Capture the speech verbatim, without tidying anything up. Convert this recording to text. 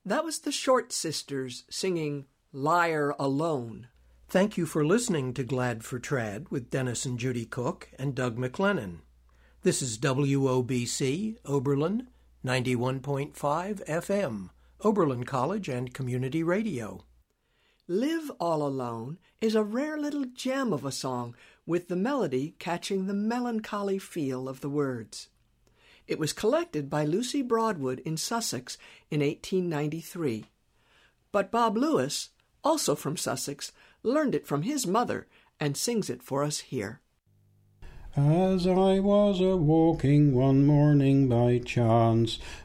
That was the Short Sisters singing Liar Alone. Thank you for listening to Glad for Trad with Dennis and Judy Cook and Doug McLennan. This is W O B C, Oberlin, ninety-one point five F M, Oberlin College and Community Radio. Live All Alone is a rare little gem of a song with the melody catching the melancholy feel of the words. It was collected by Lucy Broadwood in Sussex in eighteen ninety-three. But Bob Lewis, also from Sussex, learned it from his mother and sings it for us here. As I was a-walking one morning by chance,